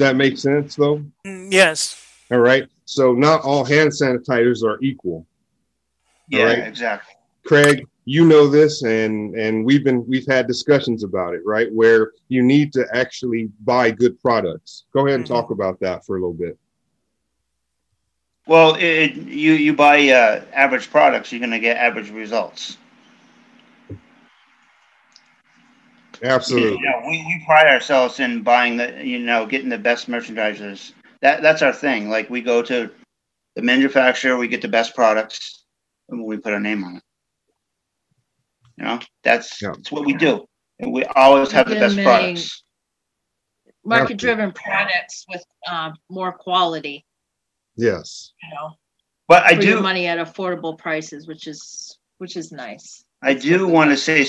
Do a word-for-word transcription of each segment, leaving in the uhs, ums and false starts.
that make sense though? Mm, yes. All right. So not all hand sanitizers are equal. Yeah, right? Exactly. Craig, you know this, and and we've been we've had discussions about it, right? Where you need to actually buy good products. Go ahead and mm-hmm. talk about that for a little bit. Well, it, you you buy uh, average products, you're going to get average results. Absolutely. You know, we, we pride ourselves in buying the, you know, getting the best merchandisers. That that's our thing. Like we go to the manufacturer, we get the best products, and we put our name on it. You know, that's yeah. that's what we do. And we always have the best products. Market-driven products with uh, more quality. Yes. You know, but I for do your money at affordable prices, which is which is nice. I do want to say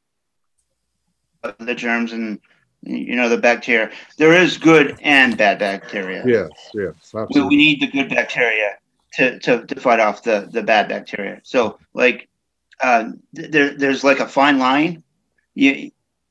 the germs and you know the bacteria. There is good and bad bacteria. Yes, yes, absolutely. We, we need the good bacteria to, to, to fight off the, the bad bacteria. So like uh, there there's like a fine line. You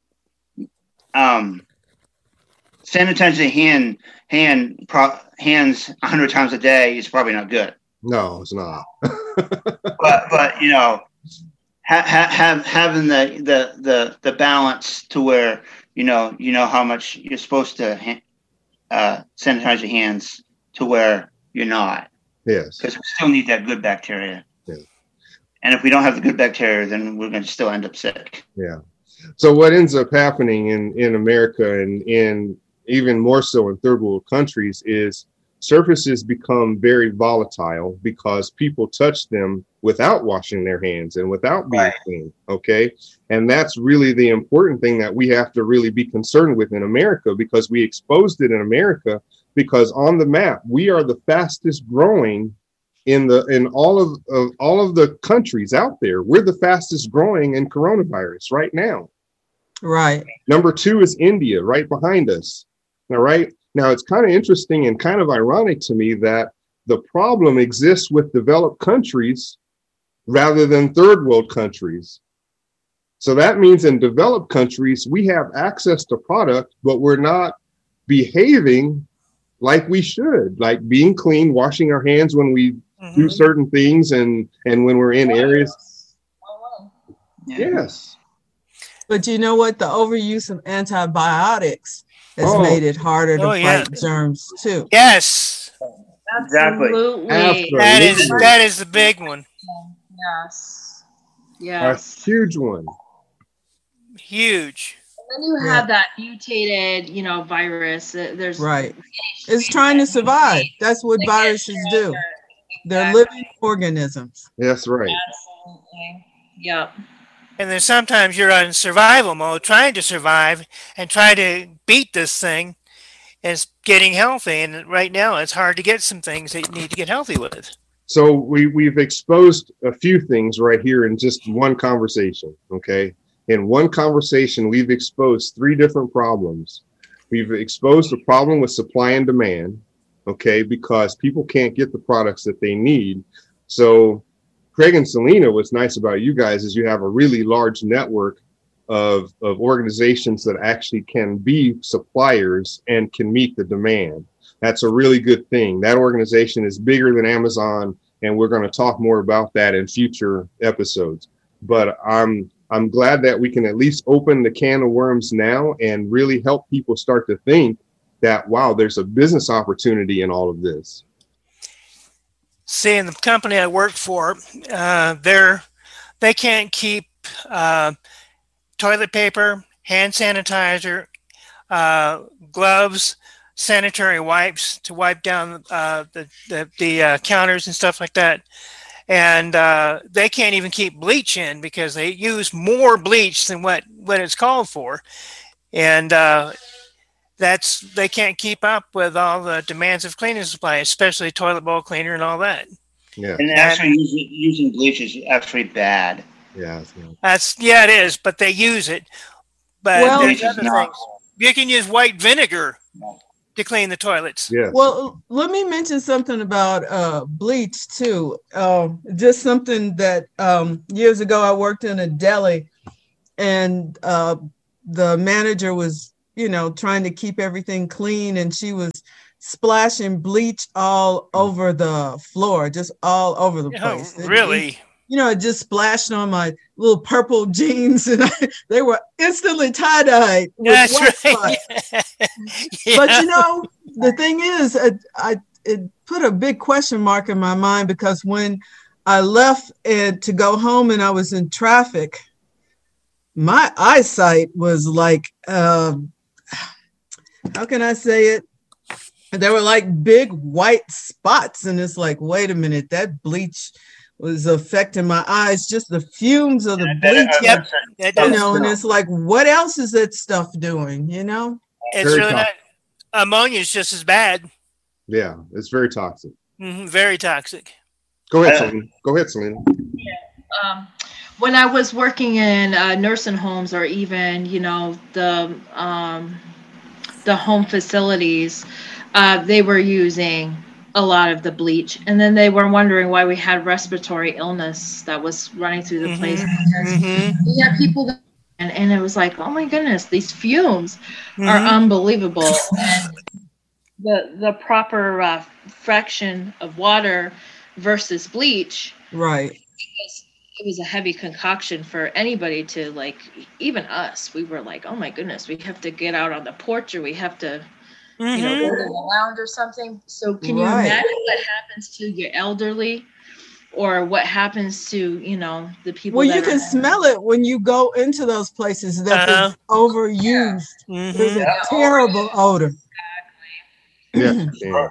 um sanitizing hand hand pro, hands a hundred times a day is probably not good. No, it's not. but but you know, ha, ha, have having the, the the the balance to where you know you know how much you're supposed to ha- uh, sanitize your hands to where you're not. Yes. Because we still need that good bacteria. Yeah. And if we don't have the good bacteria, then we're going to still end up sick. Yeah. So what ends up happening in in America and in even more so in third world countries is surfaces become very volatile because people touch them without washing their hands and without being right. clean. Okay. And that's really the important thing that we have to really be concerned with in America, because we exposed it in America, because on the map, we are the fastest growing in the, in all of, of all of the countries out there. We're the fastest growing in coronavirus right now. Right. Number two is India, right behind us. All right. Now, it's kind of interesting and kind of ironic to me that the problem exists with developed countries rather than third world countries. So that means in developed countries, we have access to product, but we're not behaving like we should, like being clean, washing our hands when we mm-hmm. do certain things and, and when we're in areas. Yes. But you know what? The overuse of antibiotics has oh. made it harder to oh, fight yeah. germs too. Yes. Exactly. Absolutely. That is that is the big one. Yes. Yes. A huge one. Huge. And then you have yeah. that mutated, you know, virus. There's right. It's trying to survive. That's what viruses do. Exactly. They're living organisms. That's right. Absolutely. Yep. And then sometimes you're in survival mode, trying to survive and try to beat this thing, and it's getting healthy. And right now, it's hard to get some things that you need to get healthy with. So we, we've exposed a few things right here in just one conversation, okay? In one conversation, we've exposed three different problems. We've exposed the problem with supply and demand, okay, because people can't get the products that they need. So Craig and Selena, what's nice about you guys is you have a really large network of, of organizations that actually can be suppliers and can meet the demand. That's a really good thing. That organization is bigger than Amazon, and we're going to talk more about that in future episodes. But I'm I'm glad that we can at least open the can of worms now and really help people start to think that, wow, there's a business opportunity in all of this. See, in the company I work for, uh, they're, they can't keep uh, toilet paper, hand sanitizer, uh, gloves, sanitary wipes to wipe down uh, the, the, the uh, counters and stuff like that. And uh, they can't even keep bleach in because they use more bleach than what, what it's called for. And uh, that's they can't keep up with all the demands of cleaning supply, especially toilet bowl cleaner and all that. Yeah. And actually and, using, using bleach is actually bad. Yeah. That's yeah, it is, but they use it. But well, there's other things. You can use white vinegar to clean the toilets. Yeah. Well, let me mention something about uh, bleach too. Uh, just something that um, years ago I worked in a deli, and uh, the manager was you know, trying to keep everything clean, and she was splashing bleach all over the floor, just all over the place. Oh, really? It, it, you know, it just splashed on my little purple jeans, and I, they were instantly tie-dyed with That's white right. spots. Yeah. But you know, the thing is, I, I it put a big question mark in my mind, because when I left and to go home and I was in traffic, my eyesight was like, uh, how can I say it? There were like big white spots, and it's like, wait a minute, that bleach was affecting my eyes, just the fumes of the bleach. Yep. You know, and it's like, what else is that stuff doing, you know? It's Very really toxic. not, ammonia is just as bad. Yeah, it's very toxic. Mm-hmm, very toxic. Go ahead, Selena. Go ahead, Selena. Yeah. Um, when I was working in uh, nursing homes, or even, you know, the um, the home facilities, uh, they were using a lot of the bleach, and then they were wondering why we had respiratory illness that was running through the Mm-hmm. place. Mm-hmm. We had people that, and, and it was like, oh my goodness, these fumes Mm-hmm. are unbelievable. And the the proper uh, fraction of water versus bleach, Right. because it was a heavy concoction for anybody to, like, even us, we were like, oh my goodness, we have to get out on the porch, or we have to, Mm-hmm. you know, go to the lounge or something. So can you Right. imagine what happens to your elderly, or what happens to, you know, the people? Well, that you can are, smell it when you go into those places that Uh-huh. is overused. Mm-hmm. There's a terrible odor. Yeah. yeah. Yeah.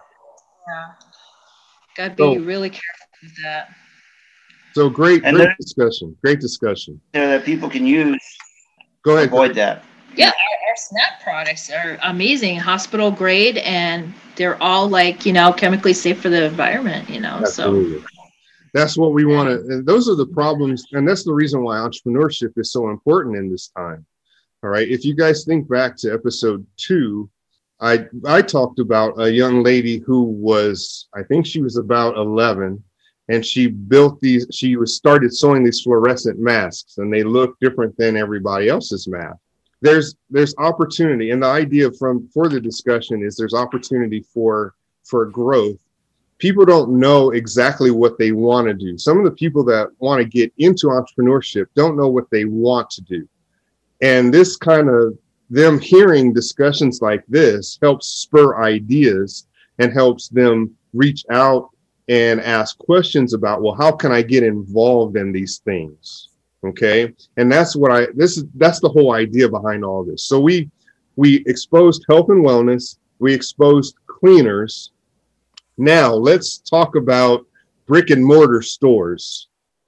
Gotta be So- really careful with that. So great, And great there- discussion. Great discussion. There that people can use Go to ahead. avoid that. Yeah, our, our SNAP products are amazing, hospital grade, and they're all, like, you know, chemically safe for the environment, you know. Absolutely. That's what we want to, and those are the problems, and that's the reason why entrepreneurship is so important in this time. All right. If you guys think back to episode two, I I talked about a young lady who was, I think she was about eleven, and she built these, she was started sewing these fluorescent masks, and they look different than everybody else's mask. There's there's opportunity, and the idea from for the discussion is there's opportunity for for growth. People don't know exactly what they want to do. Some of the people that want to get into entrepreneurship don't know what they want to do. And this kind of, them hearing discussions like this helps spur ideas and helps them reach out and ask questions about, well, how can I get involved in these things? Okay. And that's what I, this is, that's the whole idea behind all this. So we, we exposed health and wellness. We exposed cleaners. Now let's talk about brick and mortar stores.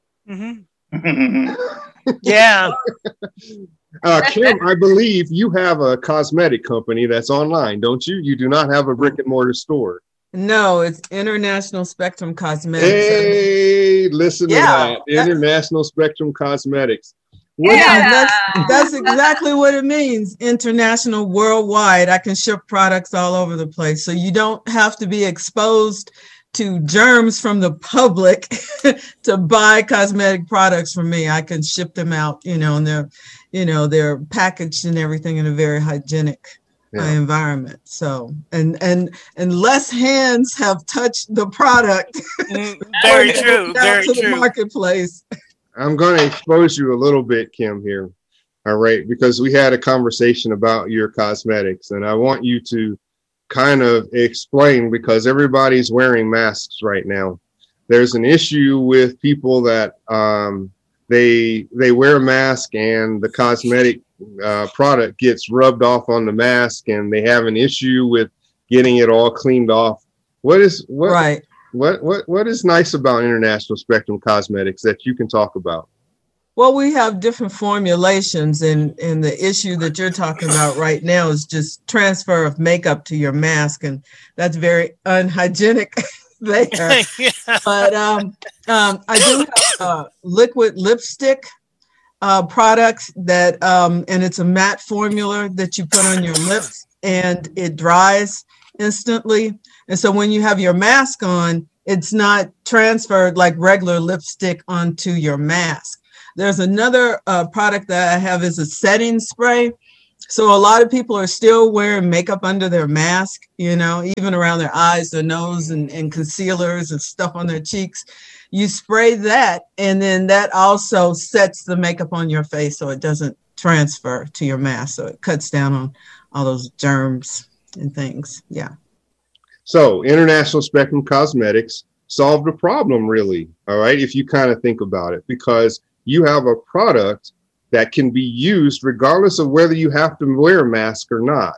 Mm-hmm. Yeah. Uh, Kim, I believe you have a cosmetic company that's online, don't you? You do not have a brick and mortar store. No, it's International Spectrum Cosmetics. Hey, listen to Yeah, that. that's- International Spectrum Cosmetics. What Yeah, Yeah. that's that's exactly what it means. International, worldwide. I can ship products all over the place. So you don't have to be exposed to germs from the public to buy cosmetic products from me. I can ship them out, you know, and they're, you know, they're packaged and everything in a very hygienic uh, Yeah. environment. So, and and and less hands have touched the product. Mm, very when it true. goes out Very to the true. marketplace. I'm going to expose you a little bit, Kim, here. All right. Because we had a conversation about your cosmetics, and I want you to kind of explain, because everybody's wearing masks right now. There's an issue with people that um, they they wear a mask and the cosmetic uh, product gets rubbed off on the mask, and they have an issue with getting it all cleaned off. What is what? Right. What what what is nice about International Spectrum Cosmetics that you can talk about? Well, we have different formulations, and, and the issue that you're talking about right now is just transfer of makeup to your mask, and that's very unhygienic there. Yeah. But um, um, I do have uh, liquid lipstick uh, products that, um, and it's a matte formula that you put on your lips, and it dries instantly. And so when you have your mask on, it's not transferred like regular lipstick onto your mask. There's another uh, product that I have is a setting spray, So a lot of people are still wearing makeup under their mask, you know, even around their eyes, their nose, and, and concealers and stuff on their cheeks. You spray that, and then that also sets the makeup on your face so it doesn't transfer to your mask. So it cuts down on all those germs and things. Yeah. So International Spectrum Cosmetics solved a problem, really. All right. If you kind of think about it, because you have a product that can be used regardless of whether you have to wear a mask or not.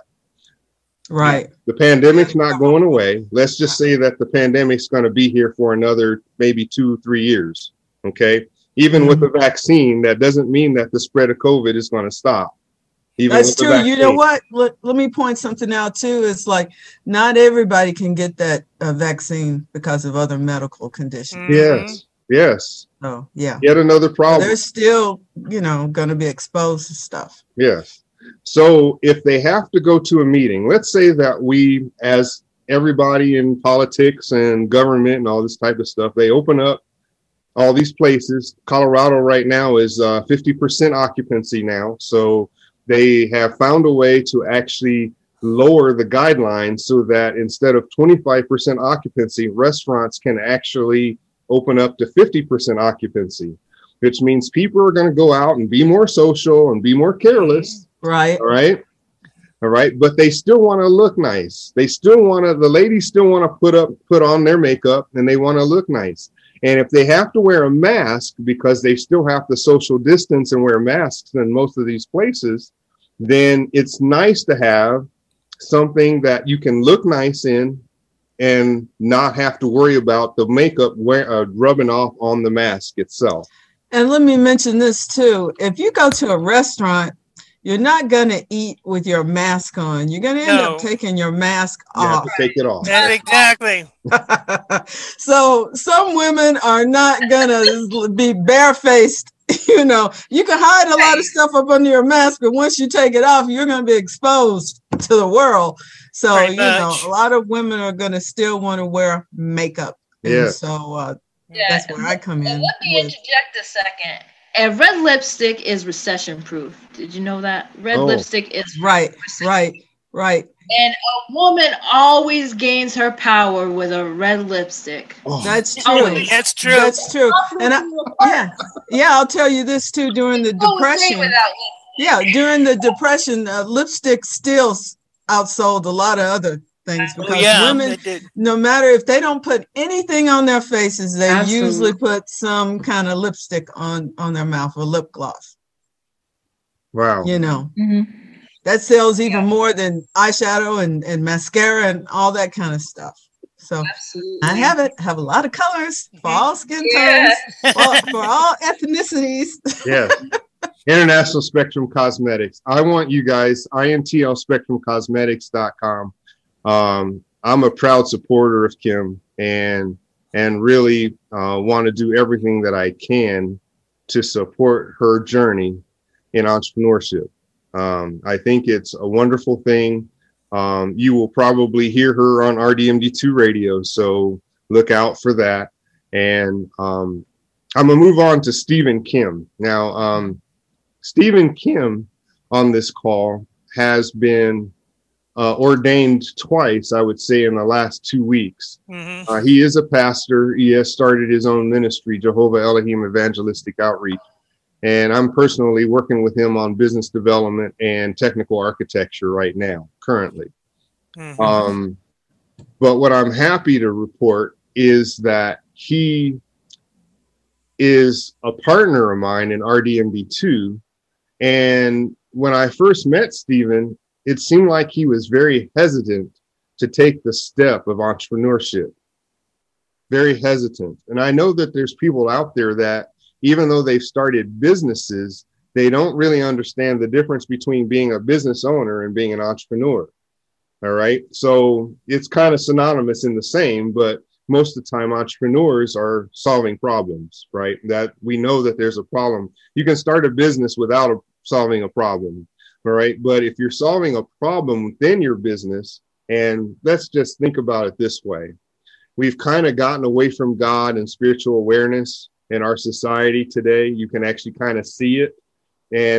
Right. The pandemic's not going away. Let's just say that the pandemic's going to be here for another maybe two, three years. Okay. Even mm-hmm. with the vaccine, that doesn't mean that the spread of COVID is going to stop. Even That's true. You know what? Let, let me point something out too. It's like not everybody can get that uh, vaccine because of other medical conditions. Mm-hmm. Yes. Yes. Oh, yeah. Yet another problem. They're still, you know, going to be exposed to stuff. Yes. So if they have to go to a meeting, let's say that we, as everybody in politics and government and all this type of stuff, they open up all these places. Colorado right now is uh, fifty percent occupancy now. So they have found a way to actually lower the guidelines so that instead of twenty-five percent occupancy, restaurants can actually open up to fifty percent occupancy, which means people are going to go out and be more social and be more careless. Right. All right. All right. But they still want to look nice. They still want to, the ladies still want to put up, put on their makeup, and they want to look nice. And if they have to wear a mask because they still have to social distance and wear masks in most of these places, then it's nice to have something that you can look nice in and not have to worry about the makeup wear, uh, rubbing off on the mask itself. And let me mention this too. If you go to a restaurant, you're not going to eat with your mask on. You're going to end No. up taking your mask You off. have to take it off. Yeah, exactly. So some women are not going to be barefaced. You know, you can hide a lot of stuff up under your mask, but once you take it off, you're going to be exposed to the world. So, Pretty you know, much. a lot of women are going to still want to wear makeup. And Yeah. so uh, Yeah. that's where I come in. And let me with- interject a second. And red lipstick is recession proof. Did you know that? Red Oh. lipstick is Right, right, right. And a woman always gains her power with a red lipstick. Oh, That's true. Always. That's true. That's true. And I, yeah, yeah, I'll tell you this too. During the People would say depression, without yeah, during the depression, uh, lipstick still s- outsold a lot of other things Oh, because yeah, women, they did. no matter if they don't put anything on their faces, they Absolutely. usually put some kind of lipstick on on their mouth or lip gloss. wow. You know, Mhm. that sells even more than eyeshadow and and mascara and all that kind of stuff. So Absolutely. I have it. Have a lot of colors for all skin Yeah. tones, for, for all ethnicities. Yes. International Spectrum Cosmetics. I want you guys, I N T L spectrum cosmetics dot com. Um, I'm a proud supporter of Kim and and really uh, want to do everything that I can to support her journey in entrepreneurship. Um, I think it's a wonderful thing. Um, you will probably hear her on R D M D two radio, so look out for that. And um, I'm going to move on to Stephen Kim. Now, um, Stephen Kim on this call has been uh, ordained twice, I would say, in the last two weeks. Mhm. Uh, he is a pastor. He has started his own ministry, Jehovah Elohim Evangelistic Outreach. And I'm personally working with him on business development and technical architecture right now, currently. Mhm. Um, but what I'm happy to report is that he is a partner of mine in R D M D two. And when I first met Stephen, it seemed like he was very hesitant to take the step of entrepreneurship. Very hesitant. And I know that there's people out there that, even though they've started businesses, they don't really understand the difference between being a business owner and being an entrepreneur. All right. So it's kind of synonymous in the same, but most of the time entrepreneurs are solving problems, right? That we know that there's a problem. You can start a business without a, solving a problem. All right. But if you're solving a problem within your business, and let's just think about it this way. We've kind of gotten away from God and spiritual awareness in our society today. You can actually kind of see it. And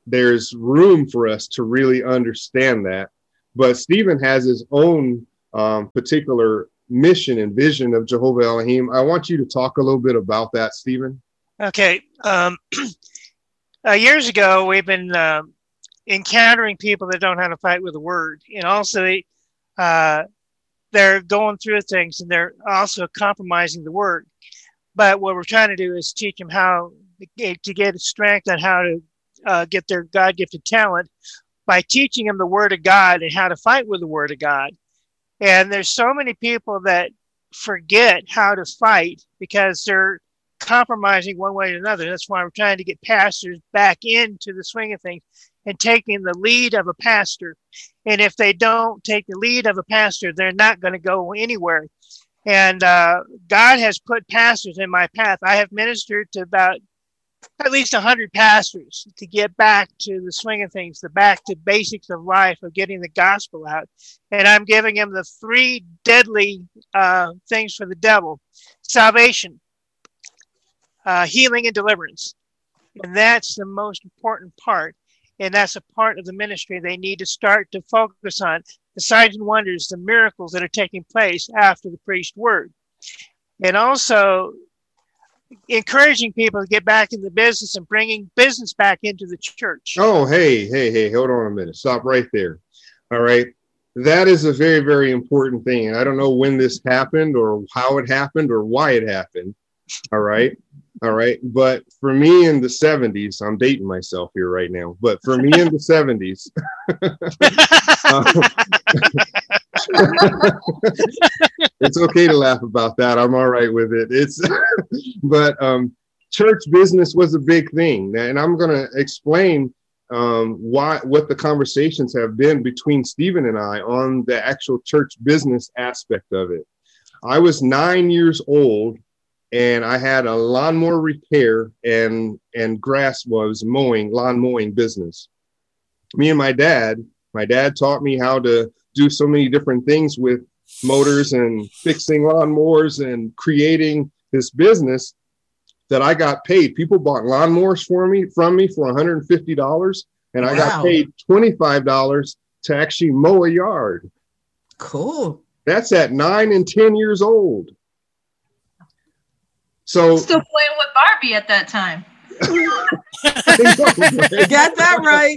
there's room for us to really understand that. But Stephen has his own um, particular mission and vision of Jehovah Elohim. I want you to talk a little bit about that, Stephen. Okay. Um, uh, years ago, we've been uh, encountering people that don't know how to fight with the word. And also, they, uh, they're going through things and they're also compromising the word. But what we're trying to do is teach them how to get strength on how to uh, get their God-gifted talent by teaching them the word of God and how to fight with the word of God. And there's so many people that forget how to fight because they're compromising one way or another. That's why we're trying to get pastors back into the swing of things and taking the lead of a pastor. And if they don't take the lead of a pastor, they're not going to go anywhere. And uh, God has put pastors in my path. I have ministered to about at least one hundred pastors to get back to the swing of things, the back to basics of life, of getting the gospel out. And I'm giving them the three deadly uh, things for the devil: salvation, uh, healing, and deliverance. And that's the most important part. And that's a part of the ministry they need to start to focus on. The signs and wonders, the miracles that are taking place after the preached word. And also encouraging people to get back in the business and bringing business back into the church. Oh, hey, hey, hey, hold on a minute. Stop right there. All right. That is a very, very important thing. And I don't know when this happened or how it happened or why it happened. All right. All right. But for me in the seventies, I'm dating myself here right now, but for me in the seventies, it's okay to laugh about that. I'm all right with it. It's, but um, church business was a big thing. And I'm going to explain um, why, what the conversations have been between Stephen and I on the actual church business aspect of it. I was nine years old and I had a lawnmower repair and, and grass was mowing, lawn mowing business. Me and my dad, my dad taught me how to do so many different things with motors and fixing lawnmowers and creating this business that I got paid. People bought lawnmowers for me from me for one hundred fifty dollars, and I wow. got paid twenty-five dollars to actually mow a yard. Cool. That's at nine and ten years old. So still playing with Barbie at that time. Got that right.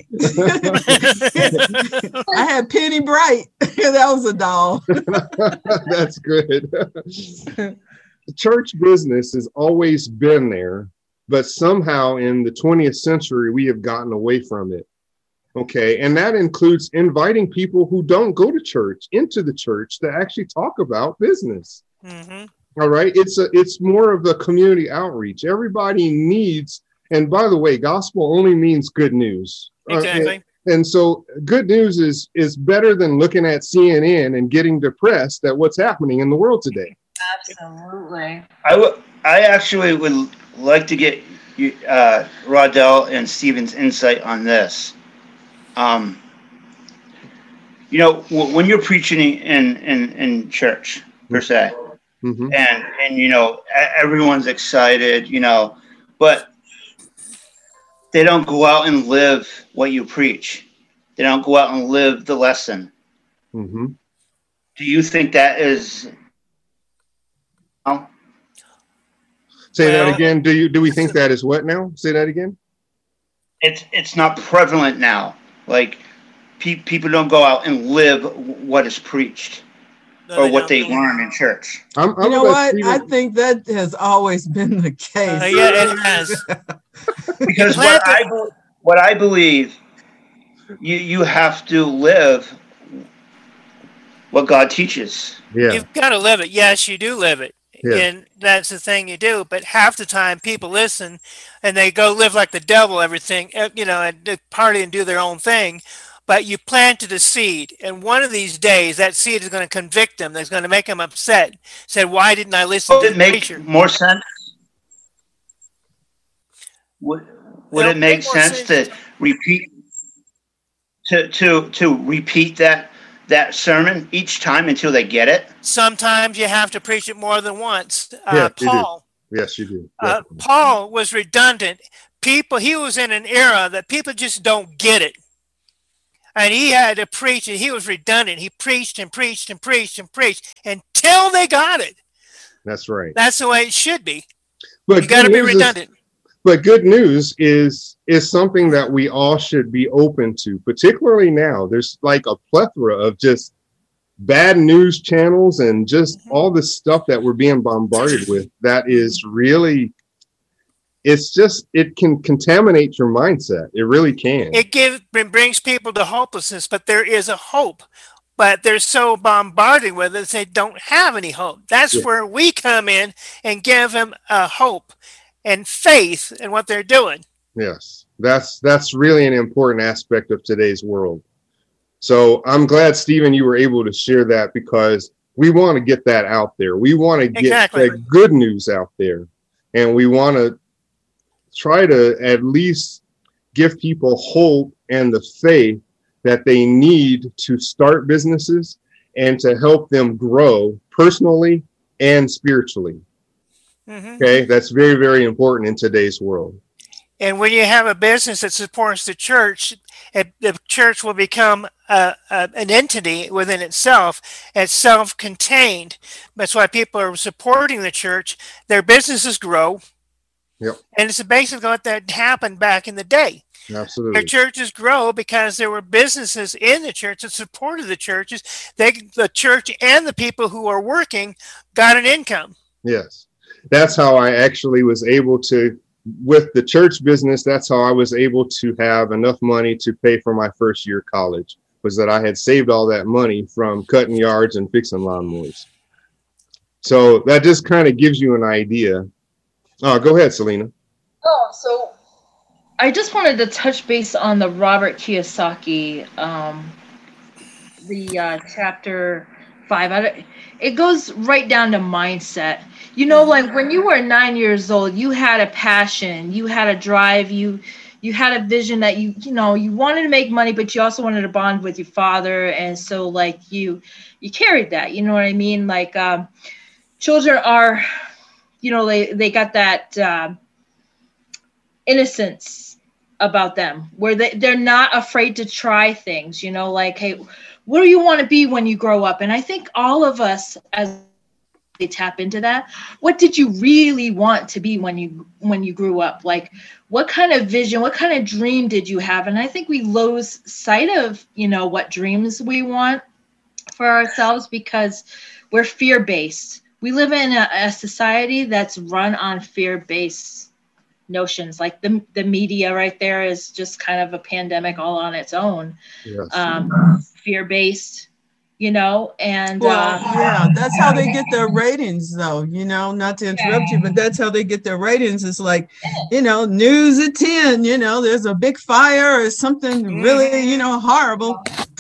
I had Penny Bright. That was a doll. That's good. Church business has always been there, but somehow in the twentieth century, we have gotten away from it. Okay. And that includes inviting people who don't go to church into the church to actually talk about business. Mm-hmm. All right. It's a, it's more of a community outreach. Everybody needs, and by the way, gospel only means good news. Exactly. Uh, and, and so good news is, is better than looking at C N N and getting depressed at what's happening in the world today. Absolutely. I would, I actually would like to get you, uh, Rodell and Stephen's insight on this. Um, you know, w- when you're preaching in, in, in church per se, mm-hmm. and, and, you know, everyone's excited, you know, but they don't go out and live what you preach. They don't go out and live the lesson. Mm-hmm. Do you think that is? Oh. Say well, that again. Do you do we think that is what now? Say that again. It's it's not prevalent now. Like pe- people don't go out and live what is preached no, or they what they learn in church. I'm, I'm you know what? Stephen. I think that has always been the case. Uh, yeah, it has. Because what I what I believe, you you have to live what God teaches. Yeah. You've got to live it. Yes, you do live it. Yeah. And that's the thing you do. But half the time people listen and they go live like the devil, everything, you know, and party and do their own thing. But you planted a seed. And one of these days, that seed is going to convict them. That's going to make them upset. Said, why didn't I listen would to it make preacher? More sense? Would, would it make, make sense, sense to repeat to, to, to repeat that that sermon each time until they get it? Sometimes you have to preach it more than once. Uh, yeah, Paul. You do. Yes, you do. Uh, Paul was redundant. people, he was in an era that people just don't get it. And he had to preach, and he was redundant. He preached and preached and preached and preached until they got it. That's right. That's the way it should be. But you got to be redundant. Is, but good news is is something that we all should be open to, particularly now. There's like a plethora of just bad news channels and just mm-hmm. all this stuff that we're being bombarded with that is really, it's just, it can contaminate your mindset. It really can. It gives, it brings people to hopelessness, but there is a hope. But they're so bombarded with it, they don't have any hope. That's yeah. where we come in and give them a hope and faith in what they're doing. Yes, that's that's really an important aspect of today's world. So I'm glad, Stephen, you were able to share that, because we want to get that out there. We want to get exactly. that good news out there. And we want to try to at least give people hope and the faith that they need to start businesses and to help them grow personally and spiritually. Mm-hmm. Okay, that's very, very important in today's world. And when you have a business that supports the church, it, the church will become a, a, an entity within itself. It's self-contained. That's why people are supporting the church. Their businesses grow. Yep. And it's basically what that happened back in the day. Absolutely. Their churches grow because there were businesses in the church that supported the churches. They, the church and the people who are working got an income. Yes. That's how I actually was able to, with the church business, that's how I was able to have enough money to pay for my first year of college, was that I had saved all that money from cutting yards and fixing lawnmowers. So that just kind of gives you an idea. Oh, go ahead, Selena. Oh, so I just wanted to touch base on the Robert Kiyosaki, um, the uh, chapter five. I, it goes right down to mindset. You know, like when you were nine years old, you had a passion, you had a drive, you you had a vision that you, you know, you wanted to make money, but you also wanted to bond with your father. And so like you, you carried that, you know what I mean? Like um, children are, you know, they, they got that uh, innocence about them where they, they're not afraid to try things, you know, like, hey, what do you want to be when you grow up? And I think all of us, as they tap into that, what did you really want to be when you when you grew up? Like, what kind of vision, what kind of dream did you have? And I think we lose sight of, you know, what dreams we want for ourselves because we're fear-based. We live in a, a society that's run on fear-based notions. Like the the media right there is just kind of a pandemic all on its own. Yes. Um, fear-based, you know, and well, uh, yeah, that's how they get their ratings, though. You know, not to interrupt you, but that's how they get their ratings. It's like, you know, news at ten. You know, there's a big fire or something really, you know, horrible.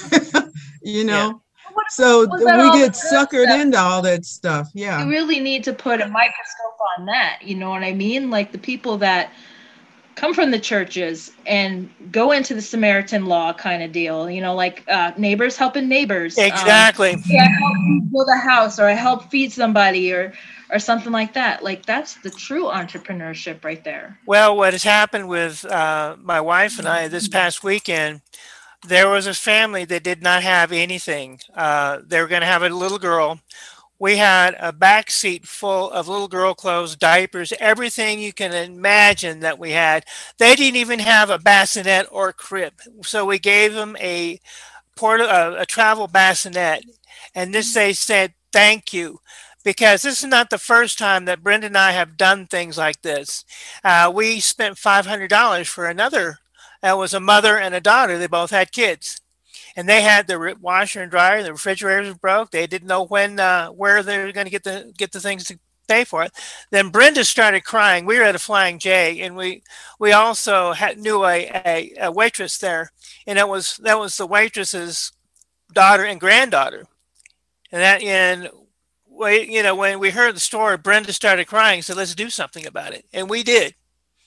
you know. So we get suckered into all that stuff. Yeah. You really need to put a microscope on that. You know what I mean? Like the people that come from the churches and go into the Samaritan law kind of deal, you know, like uh, neighbors helping neighbors. Exactly. Um, yeah, I help you build a house, or I help feed somebody, or or something like that. Like that's the true entrepreneurship right there. Well, what has happened with uh, my wife and I this past weekend, there was a family that did not have anything. Uh, they were going to have a little girl. We had a back seat full of little girl clothes, diapers, everything you can imagine that we had. They didn't even have a bassinet or a crib. So we gave them a, port- a, a travel bassinet. And this they said, thank you. Because this is not the first time that Brenda and I have done things like this. Uh, we spent five hundred dollars for another. That was a mother and a daughter. They both had kids. And they had the washer and dryer. The refrigerators were broke. They didn't know when, uh, where they were going to get the get the things to pay for it. Then Brenda started crying. We were at a Flying J, and we we also had, knew a, a, a waitress there, and that was that was the waitress's daughter and granddaughter. And that and we, you know, when we heard the story, Brenda started crying. So let's do something about it, and we did.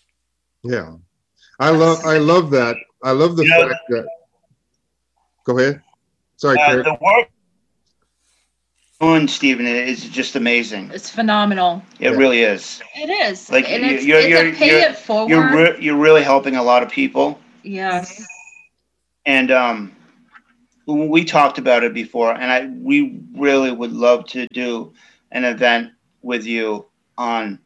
Yeah, I love I love that. I love the you fact know, that. Go ahead. Sorry, uh, Kurt. The work, doing, Stephen, is just amazing. It's phenomenal. It Yeah. really is. It is. Like, and you- it's, you're- it's you're- a pay you're- it forward. You're re- you're really helping a lot of people. Yes. And um, we talked about it before, and I we really would love to do an event with you on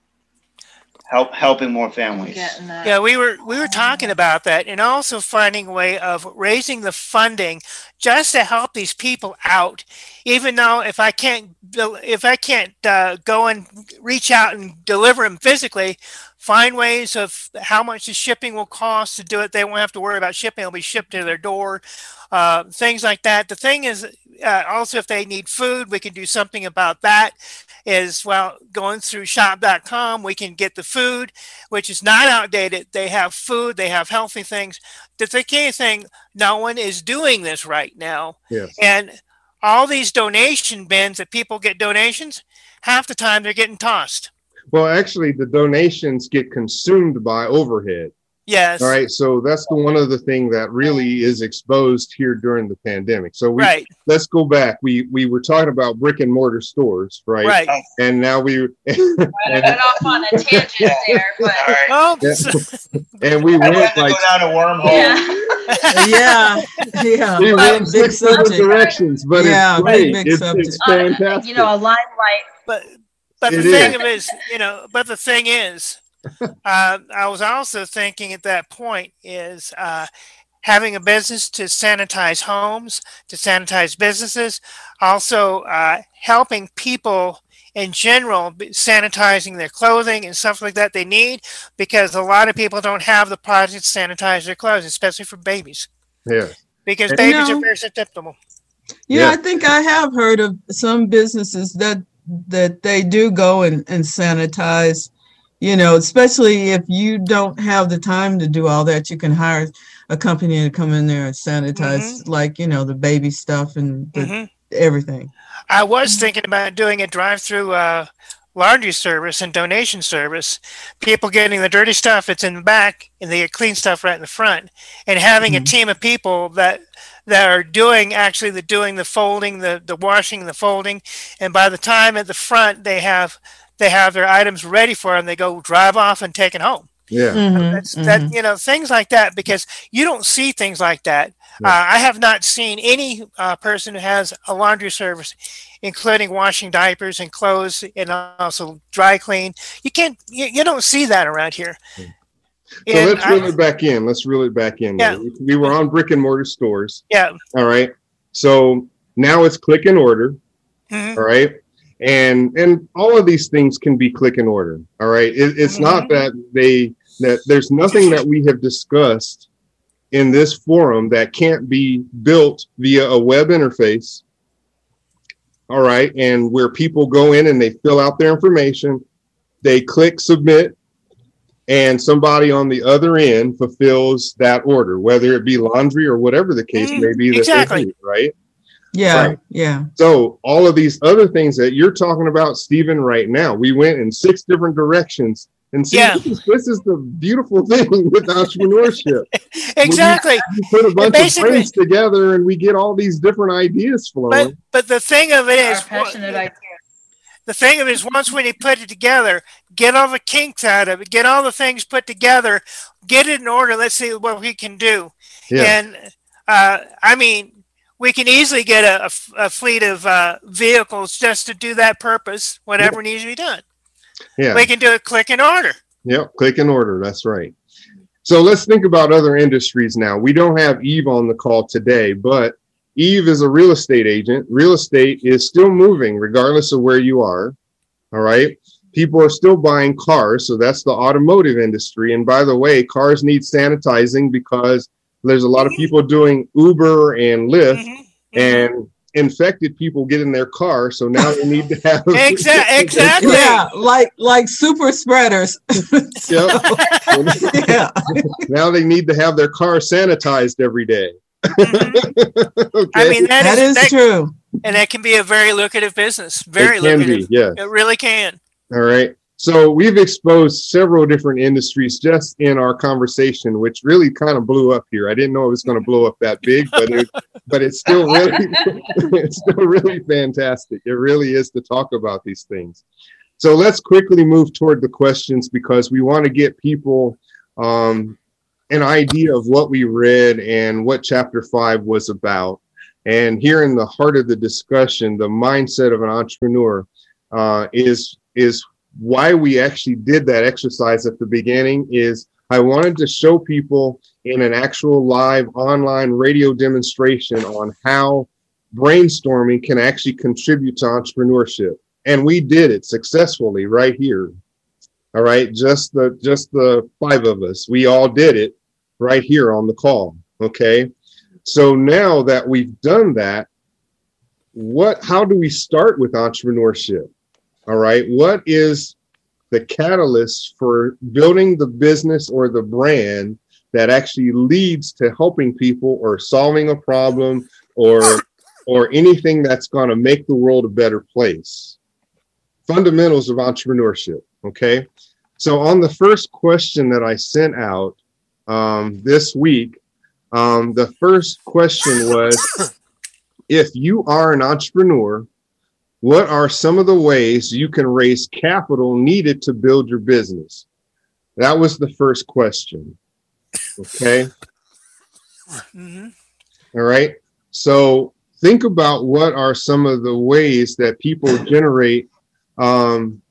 help helping more families. Getting that. Yeah, we were we were talking about that, and also finding a way of raising the funding just to help these people out. Even though if I can't if I can't uh, go and reach out and deliver them physically, find ways of how much the shipping will cost to do it. They won't have to worry about shipping; it'll be shipped to their door. Uh, things like that. The thing is, uh, also if they need food, we can do something about that. Is well, going through shop dot com, we can get the food, which is not outdated. They have food, they have healthy things. The key thing, no one is doing this right now. Yes. And all these donation bins that people get donations, half the time they're getting tossed. Well, actually, the donations get consumed by overhead. Yes. All right. So that's the one of the thing that really is exposed here during the pandemic. So we, Right. let's go back. We we were talking about brick and mortar stores, right? Right. And now we I went off on a tangent there, but All right. Oh, Yeah. so- and we I went had to like go down a wormhole. yeah. yeah, yeah. we went Big six different subject. directions, but Yeah, it's big, great. big It's, subject. it's Uh, fantastic. you know, a limelight. but but the It thing is. of it is, you know, but the thing is, uh, I was also thinking at that point is uh, having a business to sanitize homes, to sanitize businesses, also uh, helping people in general be- sanitizing their clothing and stuff like that they need, because a lot of people don't have the products to sanitize their clothes, especially for babies, Yeah. because You babies know- are very susceptible. Yeah, Yeah. I think I have heard of some businesses that that they do go and, and sanitize, you know, especially if you don't have the time to do all that, you can hire a company to come in there and sanitize, like, you know, the baby stuff and the, hmm everything. I was thinking about doing a drive-through uh, laundry service and donation service. People getting the dirty stuff that's in the back, and they get clean stuff right in the front. And having a Mhm. team of people that that are doing actually the doing the folding, the the washing, the folding. And by the time at the front they have they have their items ready for them, they go drive off and take it home. Yeah. Mhm, That's mhm. that you know things like that, because you don't see things like that. Yeah. Uh, I have not seen any uh, person who has a laundry service, including washing diapers and clothes, and also dry clean. You can't, you, you don't see that around here. So And let's I- reel it back in. Let's reel it back in. Yeah. We were on brick and mortar stores. yeah. All right. So now it's click and order. Mhm. All right. And and all of these things can be click and order. All right. It, it's not that they that there's nothing that we have discussed in this forum that can't be built via a web interface. All right. And where people go in and they fill out their information, they click submit, and somebody on the other end fulfills that order, whether it be laundry or whatever the case Mhm. may be. That Exactly. they need, right. Yeah, Right. yeah. So all of these other things that you're talking about, Stephen, right now, we went in six different directions. And see, Yeah. this, is, this is the beautiful thing with entrepreneurship. Exactly. You put a bunch of basically- friends together and we get all these different ideas But flowing. but the thing of it Our is, passionate idea. the thing of it is, once when you put it together, get all the kinks out of it, get all the things put together, get it in order. Let's see what we can do. Yeah. And uh, I mean, we can easily get a, a f- a fleet of uh, vehicles just to do that purpose, whatever needs to be done. Yeah. We can do it click and order. Yep. Click and order. That's right. So let's think about other industries now. We don't have Eve on the call today, but Eve is a real estate agent. Real estate is still moving regardless of where you are. All right. People are still buying cars. So that's the automotive industry. And by the way, cars need sanitizing because there's a lot of people doing Uber and Lyft, Mhm. and infected people get in their car. So now they need to have Exa- exactly. Yeah, like like super spreaders. Yep. Yeah. Now they need to have their car sanitized every day. Mhm. Okay. I mean, that That is, is that, very and that can be a very lucrative business. Very it can lucrative. be, yeah. It really can. All right. So we've exposed several different industries just in our conversation, which really kind of blew up here. I didn't know it was going to blow up that big, but it, but it's still really, it's still really fantastic. It really is to talk about these things. So let's quickly move toward the questions because we want to get people um, an idea of what we read and what chapter five was about. And here in the heart of the discussion, the mindset of an entrepreneur uh, is is. Why we actually did that exercise at the beginning is I wanted to show people in an actual live online radio demonstration on how brainstorming can actually contribute to entrepreneurship. And we did it successfully right here. All right. Just the, just the five of us, we all did it right here on the call. Okay. So now that we've done that, what, how do we start with entrepreneurship? All right. What is the catalyst for building the business or the brand that actually leads to helping people or solving a problem or or anything that's going to make the world a better place? Fundamentals of entrepreneurship. Okay. So on the first question that I sent out um, this week, um, the first question was, if you are an entrepreneur, what are some of the ways you can raise capital needed to build your business? That was the first question. Okay. Mm-hmm. All right. So think about what are some of the ways that people generate um,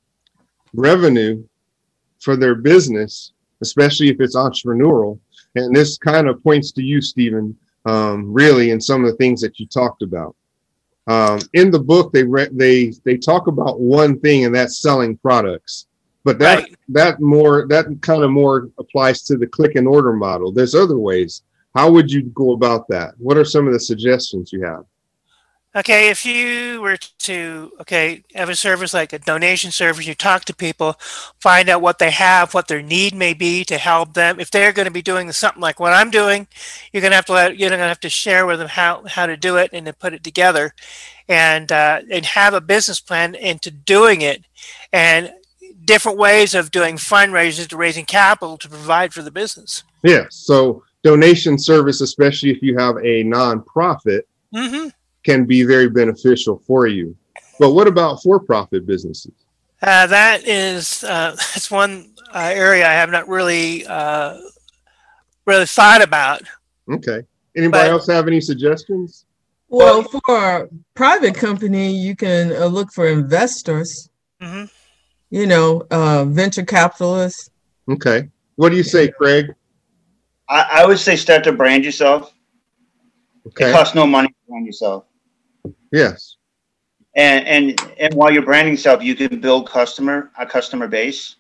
revenue for their business, especially if it's entrepreneurial. And this kind of points to you, Stephen, um, really, in some of the things that you talked about. Um, in the book, they re- they they talk about one thing, and that's selling products. But that right. that more that kind of more applies to the click and order model. There's other ways. How would you go about that? What are some of the suggestions you have? Okay, if you were to, okay, have a service like a donation service, you talk to people, find out what they have, what their need may be to help them. If they're going to be doing something like what I'm doing, you're going to have to let, you're going to have to share with them how, how to do it and to put it together, and uh, and have a business plan into doing it, and different ways of doing fundraisers to raising capital to provide for the business. Yeah. So donation service, especially if you have a nonprofit. Mm-hmm. Can be very beneficial for you. But what about for-profit businesses? Uh, that is uh, that's one uh, area I have not really uh, really thought about. Okay. Anybody but, else have any suggestions? Well, for a private company, you can uh, look for investors. Mm-hmm. You know, uh, venture capitalists. Okay. What do you say, Craig? I, I would say start to brand yourself. Okay. It costs no money to brand yourself. Yes. And and and while you're branding yourself, you can build customer a customer base.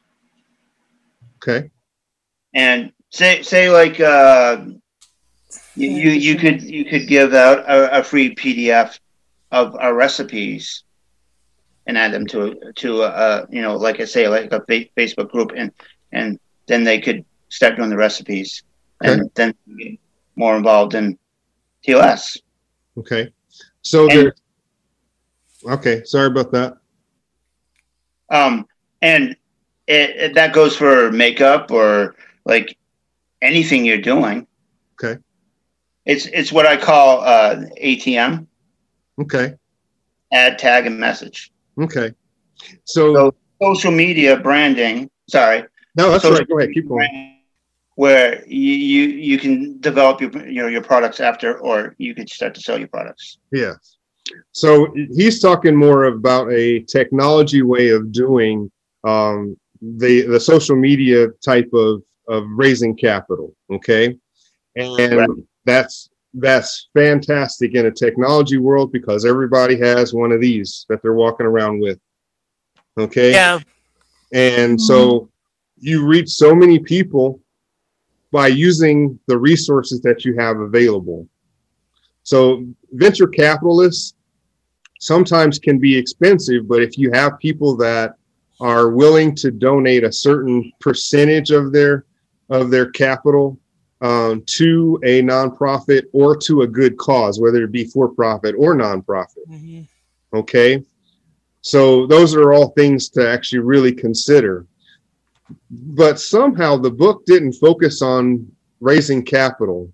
Okay. And say say like uh, you, you you could you could give out a, a free P D F of our recipes and add them to to a, you know, like I say, like a Facebook group, and and then they could start doing the recipes, okay. And then get more involved in T O S. Okay. So there. Okay. Sorry about that. Um, and it, it, that goes for makeup or like anything you're doing. Okay. It's it's what I call uh, A T M. Okay. Add, tag, and message. Okay. So, so social media branding. Sorry. No, that's right. Go ahead. Keep going. Where you, you you can develop your you know your products after, or you could start to sell your products. Yes. So he's talking more about a technology way of doing um, the the social media type of of raising capital. Okay, and right. that's that's fantastic in a technology world because everybody has one of these that they're walking around with. Okay. Yeah. And mm-hmm. so you reach so many people by using the resources that you have available. So venture capitalists sometimes can be expensive, but if you have people that are willing to donate a certain percentage of their of their capital um, to a nonprofit or to a good cause, whether it be for profit or nonprofit, mm-hmm. okay, So those are all things to actually really consider. But somehow the book didn't focus on raising capital.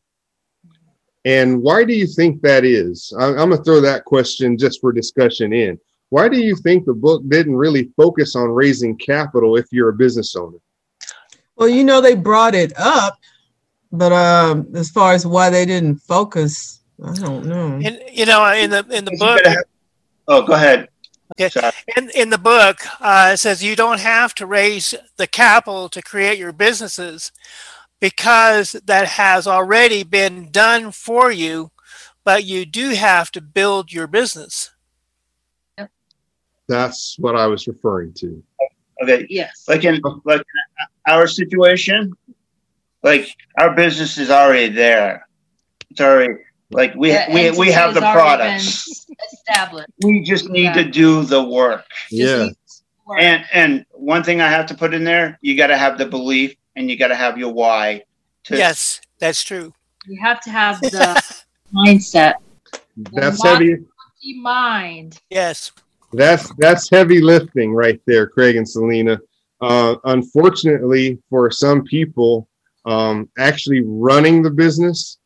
And why do you think that is? I, I'm going to throw that question just for discussion in. Why do you think the book didn't really focus on raising capital if you're a business owner? Well, you know, they brought it up, but um, as far as why they didn't focus, I don't know. And, you know, in the in the book. Oh, go ahead. Okay. In in the book, uh, it says you don't have to raise the capital to create your businesses because that has already been done for you, but you do have to build your business. Yep. That's what I was referring to. Okay. Yes. Like in like in our situation, like our business is already there. It's already like we The we we entity have the has already products. been established. We just need Yeah. to do the work. Yeah. Work. And and one thing I have to put in there, you got to have the belief and you got to have your why. To, Yes, that's true. You have to have the mindset. That's Not- heavy. Mind. Yes. That's that's heavy lifting right there, Craig and Selena. Uh, unfortunately, for some people, um, actually running the business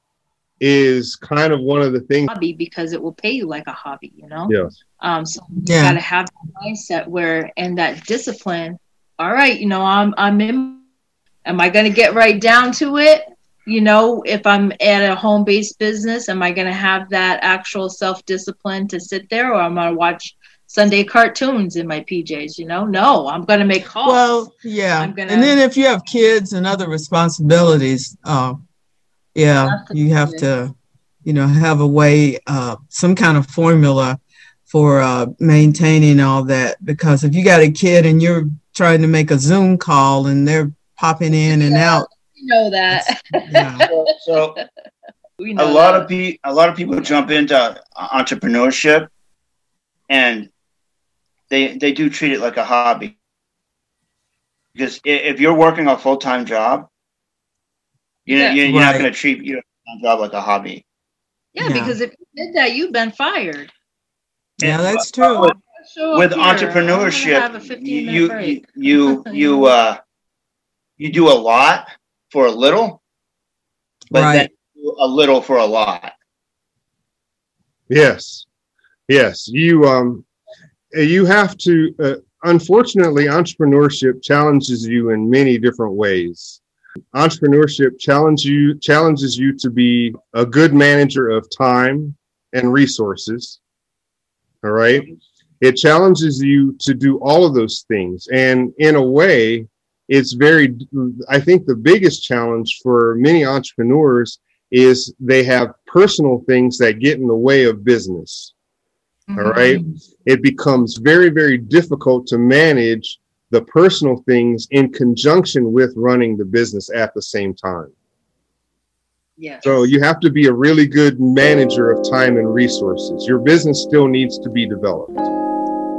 is kind of one of the things. Hobby because it will pay you like a hobby, you know? Yes. Um, so you Yeah. gotta have that mindset where and that discipline. All right, you know, I'm I'm in am I gonna get right down to it? You know, if I'm at a home-based business, am I gonna have that actual self-discipline to sit there, or am I gonna watch Sunday cartoons in my P Js, you know? No, I'm gonna make calls. Well, yeah. I'm gonna- And then if you have kids and other responsibilities, uh, yeah, you have to, you know, have a way, uh, some kind of formula for uh, maintaining all that. Because if you got a kid and you're trying to make a Zoom call and they're popping in and out, You know that. yeah. So, so We a know lot that. of people a lot of people jump into entrepreneurship and they they do treat it like a hobby. Because i- if you're working a full-time job, you know, Yeah. you're, you're not Right. going to treat your full-time job like a hobby. Yeah, Yeah. because if you did that, you've been fired. Yeah, And- that's true. Show up With here. I'm gonna have a entrepreneurship, fifteen minute you break. you you you uh you do a lot for a little, but Right. then you do a little for a lot. Yes. Yes. You um you have to uh, unfortunately entrepreneurship challenges you in many different ways. Entrepreneurship challenge you challenges you to be a good manager of time and resources. All right. It challenges you to do all of those things. And in a way, it's very, I think the biggest challenge for many entrepreneurs is they have personal things that get in the way of business. All right. It becomes very, very difficult to manage the personal things in conjunction with running the business at the same time. Yes. So you have to be a really good manager of time and resources. Your business still needs to be developed.